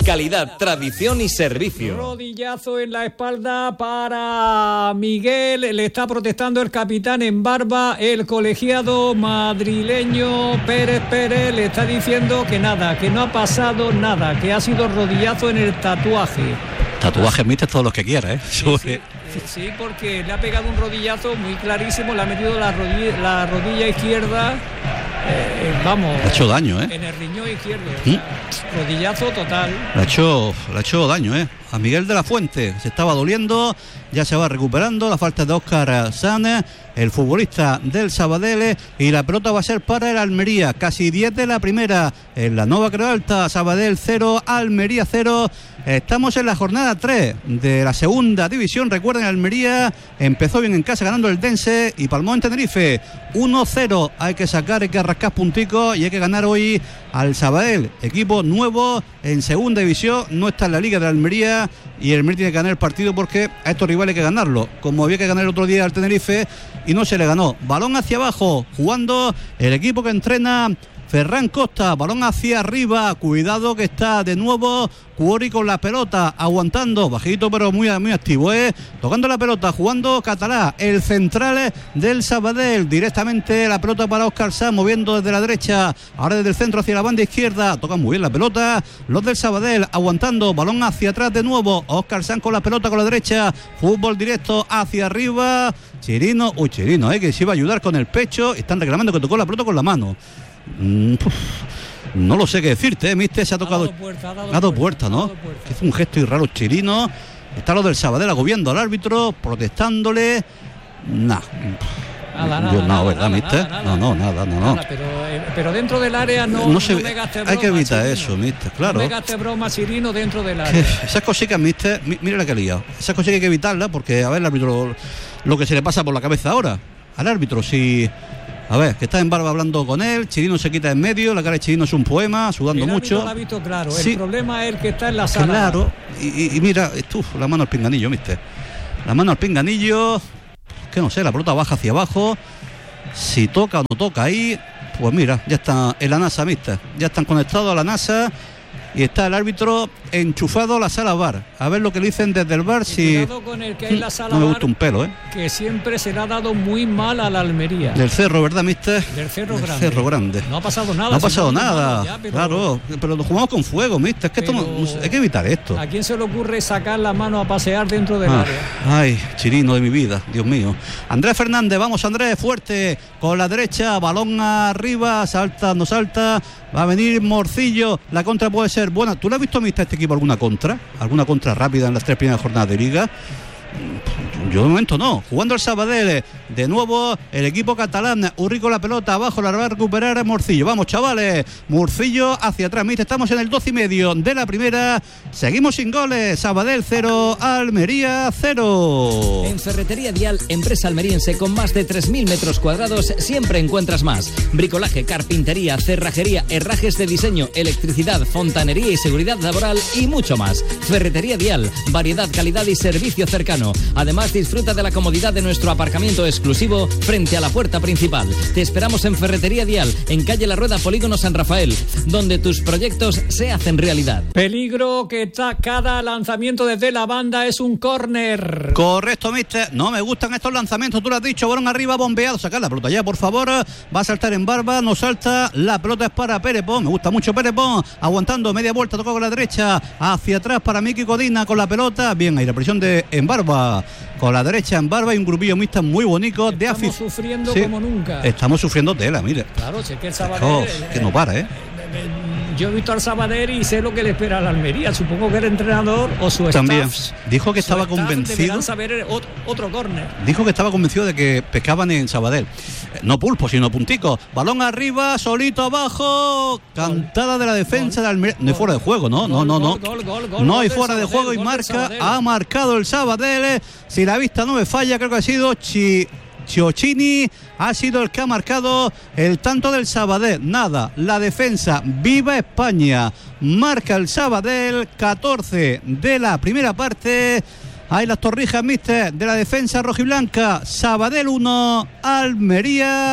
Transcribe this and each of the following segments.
Calidad, tradición y servicio. Rodillazo en la espalda para Miguel. Le está protestando el capitán en barba. El colegiado madrileño Pérez le está diciendo que nada, que no ha pasado nada, que ha sido rodillazo en el tatuaje. Tatuajes, mister, todos los que quiera, ¿eh? Sí, porque le ha pegado un rodillazo muy clarísimo, le ha metido la rodilla izquierda. Vamos, le ha hecho daño, en el riñón izquierdo. Rodillazo total. Le ha hecho daño, a Miguel de la Fuente. Se estaba doliendo, ya se va recuperando. La falta de Óscar Sánchez, el futbolista del Sabadell, y la pelota va a ser para el Almería. Casi 10 de la primera en la Nova Creu Alta. Sabadell 0, Almería 0. Estamos en la jornada 3 de la segunda división. Recuerden, Almería empezó bien en casa ganando el Dense y palmó en Tenerife 1-0. Hay que rascar punticos y hay que ganar hoy al Sabadell, equipo nuevo en segunda división, no está en la liga de la Almería, y el Almería tiene que ganar el partido porque a estos rivales hay que ganarlo, como había que ganar el otro día al Tenerife y no se le ganó. Balón hacia abajo, jugando el equipo que entrena Ferran Costa, balón hacia arriba, cuidado que está de nuevo Cuori con la pelota, aguantando, bajito pero muy activo, tocando la pelota, jugando Catalá, el central del Sabadell, directamente la pelota para Óscar Sánchez, moviendo desde la derecha, ahora desde el centro hacia la banda izquierda, tocan muy bien la pelota, los del Sabadell, aguantando, balón hacia atrás de nuevo, Óscar Sánchez con la pelota con la derecha, fútbol directo hacia arriba, Chirino, que se iba a ayudar con el pecho, están reclamando que tocó la pelota con la mano. No lo sé qué decirte, mister, se ha tocado. Ha dado puerta, ¿no? Que es un gesto raro Chirino. Está lo del Sabadell agobiando al árbitro, protestándole. Nada, ¿verdad, mister? Nada. Pero dentro del área no se, me gaste broma. Hay que evitar Chirino. Eso, mister, claro. No me gaste broma, Chirino, dentro del área. Esas cositas, mister, mira la que ha liado. Esas cositas hay que evitarlas porque, a ver, el árbitro, lo que se le pasa por la cabeza ahora al árbitro, si... A ver, que está en barba hablando con él, Chirino se quita en medio, la cara de Chirino es un poema, sudando mucho. Lo ha visto claro, sí. El problema es el que está en la sala. Claro, y mira, la mano al pinganillo, mister. La mano al pinganillo, que no sé, la pelota baja hacia abajo, si toca o no toca ahí, pues mira, ya está en la NASA, mister. Ya están conectados a la NASA y está el árbitro enchufado a la sala VAR. A ver lo que le dicen desde el VAR. Si con el que hay la sala no me VAR, gusta un pelo, que siempre se le ha dado muy mal a la Almería. Del Cerro, ¿verdad, mister? Del Cerro Grande. No ha pasado nada. No ha pasado nada. Ya, claro, pero lo jugamos con fuego, mister. Es que hay que evitar esto. ¿A quién se le ocurre sacar la mano a pasear dentro del área? Ay, Chirino de mi vida, Dios mío. Andrés Fernández, vamos Andrés, fuerte, con la derecha, balón arriba, salta, no salta, va a venir Morcillo, la contra puede ser buena. ¿Tú le has visto, mister, a este equipo alguna contra? ¿Alguna contra rápida en las 3 primeras jornadas de liga? Yo de momento no. Jugando el Sabadell, de nuevo el equipo catalán, Urrico la pelota abajo, la va a recuperar Morcillo. Vamos, chavales, Morcillo hacia atrás. Estamos en el 12:30 de la primera. Seguimos sin goles. Sabadell 0, Almería 0. En Ferretería Dial, empresa almeriense con más de 3.000 metros cuadrados, siempre encuentras más. Bricolaje, carpintería, cerrajería, herrajes de diseño, electricidad, fontanería y seguridad laboral y mucho más. Ferretería Dial, variedad, calidad y servicio cercano. Además, disfruta de la comodidad de nuestro aparcamiento exclusivo frente a la puerta principal. Te esperamos en Ferretería Dial, en calle La Rueda, Polígono San Rafael, donde tus proyectos se hacen realidad. Peligro que cada lanzamiento desde la banda es un córner. Correcto, mister. No me gustan estos lanzamientos, tú lo has dicho. Balón arriba, bombeado. Sacar la pelota ya, por favor. Va a saltar en barba, no salta. La pelota es para Perepón. Me gusta mucho Perepón. Aguantando, media vuelta, tocó con la derecha. Hacia atrás para Miki Codina con la pelota. Bien, ahí la presión de en barba. Con la derecha en barba y un grupillo mixto muy bonito de afición. Estamos sufriendo como nunca. Estamos sufriendo tela, mire. Claro, sé que el Sabadell... que no para, Yo he visto al Sabadell y sé lo que le espera a la Almería. Supongo que el entrenador o su también staff... Dijo que estaba convencido... Deberán saber otro córner. Dijo que estaba convencido de que pescaban en Sabadell. No pulpo, sino puntico. Balón arriba, solito abajo. Cantada de la defensa de Almería. No hay fuera de juego, ¿no? No hay fuera de juego y marca. Ha marcado el Sabadell. Si la vista no me falla, creo que ha sido Ciocchini, ha sido el que ha marcado el tanto del Sabadell. Nada, la defensa, viva España. Marca el Sabadell, 14 de la primera parte. Ahí las torrijas, mister, de la defensa rojiblanca. Sabadell 1, Almería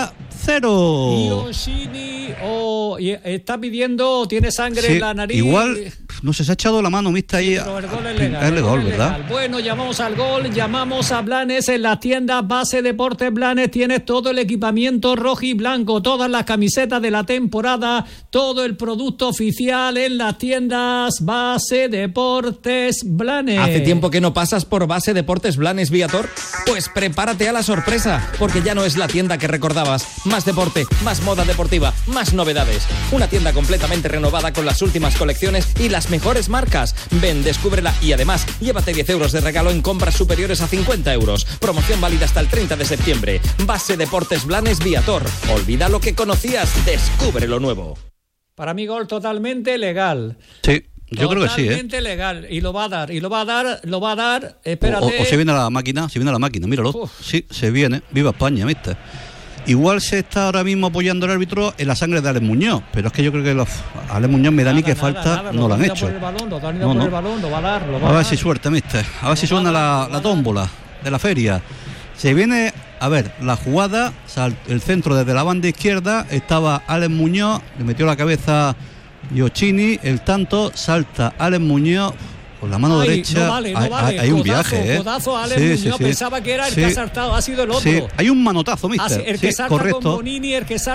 0. Yoshini está pidiendo, tiene sangre en la nariz. Igual, no sé, se ha echado la mano, mixta ahí. Pero el gol es legal. Es gol, ¿verdad? Bueno, llamamos al gol, llamamos a Blanes en las tiendas Base Deportes Blanes. Tienes todo el equipamiento rojo y blanco, todas las camisetas de la temporada, todo el producto oficial en las tiendas Base Deportes Blanes. ¿Hace tiempo que no pasas por Base Deportes Blanes Viator? Pues prepárate a la sorpresa, porque ya no es la tienda que recordabas. Más deporte, más moda deportiva, más novedades. Una tienda completamente renovada con las últimas colecciones y las mejores marcas. Ven, descúbrela y además llévate 10 euros de regalo en compras superiores a 50 euros. Promoción válida hasta el 30 de septiembre. Base Deportes Blanes Viator. Olvida lo que conocías, descubre lo nuevo. Para mí gol totalmente legal. Sí. Yo creo que sí, totalmente legal, y lo va a dar, espérate. O se viene a la máquina, míralo. Sí, se viene, viva España, ¿viste? Igual se está ahora mismo apoyando al árbitro en la sangre de Alex Muñoz, pero es que yo creo que Alex Muñoz me da a mí que falta, no lo han hecho. Lo va a dar. A ver si suerte, mister. A ver si suena la tómbola de la feria. Se viene, a ver, la jugada, el centro desde la banda izquierda, estaba Alex Muñoz, le metió la cabeza Yoshini, el tanto, salta Alex Muñoz con la mano derecha. No vale. Hay un viaje, codazo a Alex Muñoz, pensaba que era el que ha saltado, ha sido el otro. Sí, hay un manotazo, mister. El que salta correcto. con Bonini,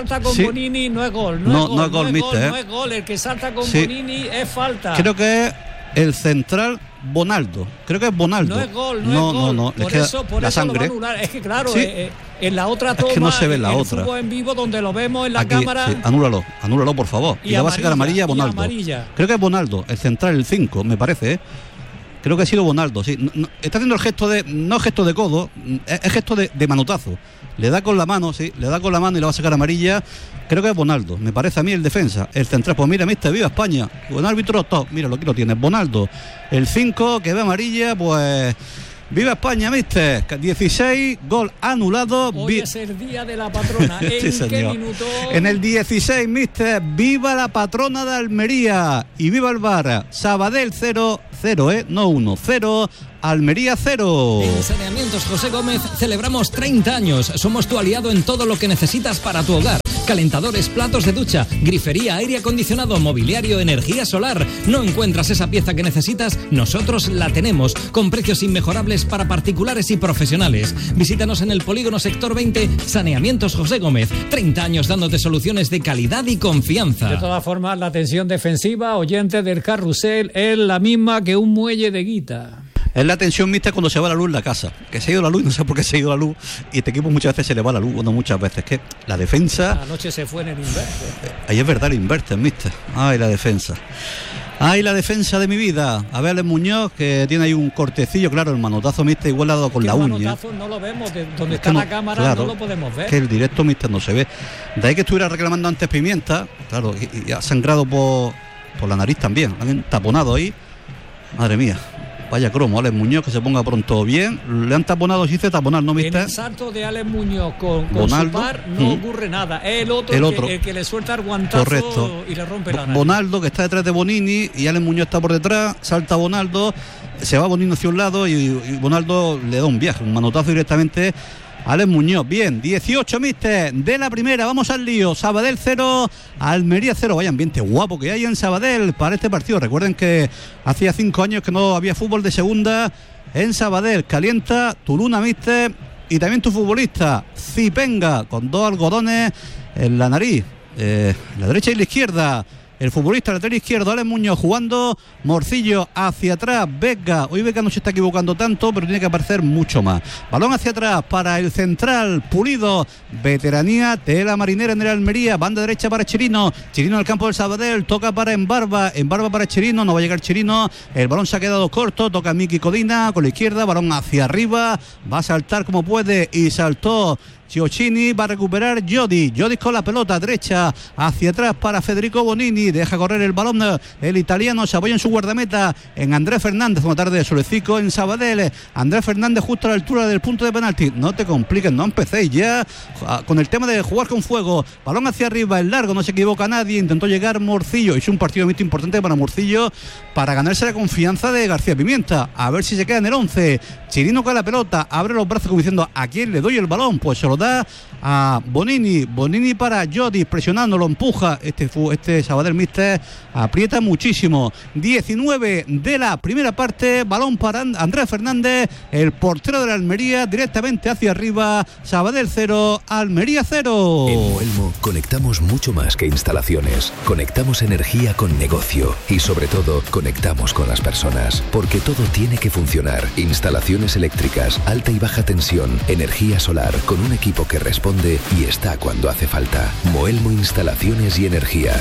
no es gol. No es gol, mister. No es gol, el que salta con Bonini es falta. Creo que es el central Bonaldo. Creo que es Bonaldo. No es gol, No. Por es eso que la sangre. lo va a anular. Es que claro, en la otra toma, es que no se ve en la otra. Fútbol en vivo donde lo vemos en la aquí, cámara. Sí, anúlalo por favor. Y le va a sacar amarilla a Bonaldo. Creo que es Bonaldo, el central, el 5, me parece, Creo que ha sido Bonaldo, sí. No, está haciendo el gesto no gesto de codo, es gesto de manotazo. Le da con la mano, sí, le va a sacar amarilla. Creo que es Bonaldo, me parece a mí el defensa. El central, pues mira, mister, viva España. Buen árbitro, top. Mira, lo que lo tiene, Bonaldo. El 5, que ve amarilla, pues... Viva España, mister. 16, gol anulado. Hoy es el día de la patrona. ¿En sí, qué minuto? En el 16, mister. Viva la patrona de Almería. Y viva el VAR. Sabadell 0, no 1, 0. Almería 0. En Saneamientos José Gómez celebramos 30 años. Somos tu aliado en todo lo que necesitas para tu hogar. Calentadores, platos de ducha, grifería, aire acondicionado, mobiliario, energía solar. ¿No encuentras esa pieza que necesitas? Nosotros la tenemos, con precios inmejorables para particulares y profesionales. Visítanos en el Polígono Sector 20, Saneamientos José Gómez. 30 años dándote soluciones de calidad y confianza. De todas formas, la tensión defensiva, oyente del carrusel, es la misma que un muelle de guita. Es la tensión mixta cuando se va la luz en la casa. Que se ha ido la luz, no sé por qué se ha ido la luz. Y este equipo muchas veces se le va la luz. Bueno, muchas veces. Que la defensa... Anoche se fue en el inverter. Ahí es verdad, el inverter, mister. Ay, la defensa. Ay, la defensa de mi vida. A ver, Alex Muñoz, que tiene ahí un cortecillo. Claro, el manotazo, mister, igual le ha dado con la uña. El manotazo no lo vemos. Donde está la cámara, claro, no lo podemos ver. Que el directo, mister, no se ve. De ahí que estuviera reclamando antes Pimienta. Claro, y ha sangrado por la nariz también. Han taponado ahí. Madre mía. Vaya cromo, Alex Muñoz, que se ponga pronto bien. Le han taponado, si dice taponar, ¿no, mister? En el salto de Alex Muñoz con su par no ocurre nada. Es el otro. El que le suelta el guantazo. Correcto. Y le rompe la nariz. Bonaldo, que está detrás de Bonini, y Alex Muñoz está por detrás, salta Bonaldo, se va Bonini hacia un lado y Bonaldo le da un viaje, un manotazo directamente a Alex Muñoz. Bien, 18, mister, de la primera, vamos al lío. Sabadell 0, Almería 0. Vaya ambiente guapo que hay en Sabadell para este partido. Recuerden que hacía 5 años que no había fútbol de segunda en Sabadell. Calienta tu luna, mister, y también tu futbolista Zipenga, con 2 algodones en la nariz, la derecha y la izquierda. El futbolista lateral izquierdo, Alex Muñoz, jugando. Morcillo hacia atrás, Vega. Hoy Vega no se está equivocando tanto, pero tiene que aparecer mucho más. Balón hacia atrás para el central, Pulido. Veteranía de la Marinera en el Almería. Banda derecha para Chirino. Chirino al campo del Sabadell. Toca para Embarba. Embarba para Chirino. No va a llegar Chirino. El balón se ha quedado corto. Toca Miki Codina con la izquierda. Balón hacia arriba. Va a saltar como puede. Y saltó Yoshini, va a recuperar Jodi con la pelota derecha hacia atrás para Federico Bonini, deja correr el balón el italiano, se apoya en su guardameta en Andrés Fernández, una tarde de solecito en Sabadell. Andrés Fernández justo a la altura del punto de penalti. No te compliques, no empecéis ya con el tema de jugar con fuego. Balón hacia arriba, el largo, no se equivoca nadie, intentó llegar Morcillo, hizo un partido muy importante para Morcillo para ganarse la confianza de García Pimienta, a ver si se queda en el 11. Chirino con la pelota, abre los brazos como diciendo, ¿a quién le doy el balón? Pues se lo da a Bonini para Jodi, presionando, lo empuja este Sabadell Míster, aprieta muchísimo. 19 de la primera parte, balón para Andrés Fernández, el portero de la Almería, directamente hacia arriba. Sabadell 0, Almería 0. En Moelmo conectamos mucho más que instalaciones, conectamos energía con negocio y sobre todo conectamos con las personas, porque todo tiene que funcionar. Instalaciones eléctricas, alta y baja tensión, energía solar, con un equipo que responde y está cuando hace falta. Moelmo Instalaciones y Energía,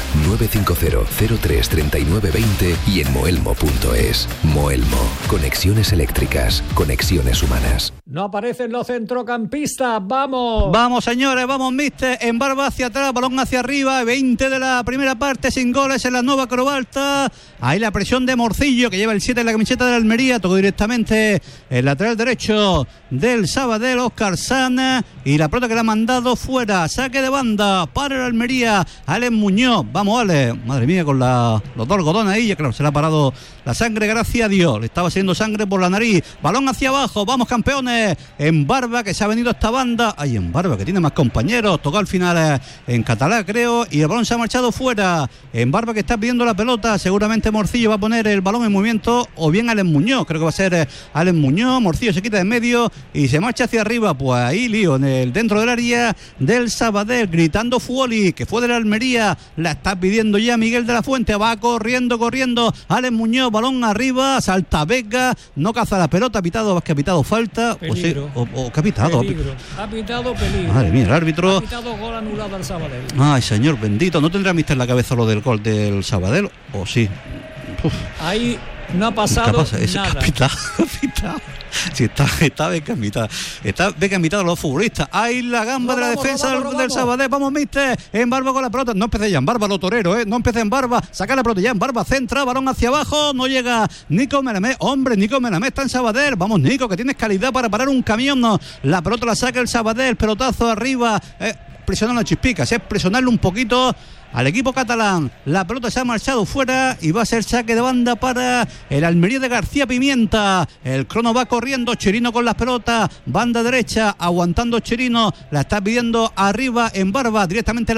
950-03-3920 y en moelmo.es. Moelmo, conexiones eléctricas, conexiones humanas. No aparecen los centrocampistas, ¡vamos! Vamos, señores, vamos, Míster, en Barba hacia atrás, balón hacia arriba, 20 de la primera parte, sin goles en la Nueva Crobalta. Ahí la presión de Morcillo, que lleva el 7 en la camiseta de la Almería, tocó directamente el lateral derecho del Sabadell, Óscar Sanz, y la pelota que la ha mandado fuera, saque de banda para el Almería, Alex Muñoz. Vamos, Alex, madre mía, con los dos algodones ahí, ya claro, se le ha parado la sangre, gracias a Dios, le estaba saliendo sangre por la nariz. Balón hacia abajo, vamos, campeones, en Barba, que se ha venido esta banda, ahí en Barba, que tiene más compañeros, tocó al final en catalán, creo, y el balón se ha marchado fuera. En Barba, que está pidiendo la pelota, seguramente Morcillo va a poner el balón en movimiento, o bien Alex Muñoz, creo que va a ser Alex Muñoz. Morcillo se quita de en medio y se marcha hacia arriba, pues ahí lío dentro del área del Sabadell, gritando Fuoli, que fue de la Almería, la está pidiendo ya Miguel de la Fuente, va corriendo, Alex Muñoz, balón arriba, salta Vega, no caza la pelota, ha pitado falta, peligro. o que ha pitado. Peligro. Ha pitado peligro. Madre mía, el árbitro. Ha pitado gol anulado al Sabadell. Ay, señor bendito, ¿no tendrá Míster en la cabeza lo del gol del Sabadell? ¿O sí? Uf. Ahí no ha pasado nada. Capitán. Sí, está bien invitado los futbolistas. Ahí la gamba de la defensa del Sabadell. Vamos, Míster, en Barba con la pelota. No empecé ya en Barba, lo torero, no empecé en Barba. Saca la pelota ya en Barba, centra, balón hacia abajo. No llega Nico Melamé. Hombre, Nico Melamé está en Sabadell. Vamos, Nico, que tienes calidad para parar un camión. No. La pelota la saca el Sabadell, pelotazo arriba. Presionando a Chispicas, presionarle un poquito al equipo catalán. La pelota se ha marchado fuera y va a ser saque de banda para el Almería de García Pimienta. El crono va corriendo, Chirino con las pelotas, banda derecha, aguantando Chirino, la está pidiendo arriba en Barba, directamente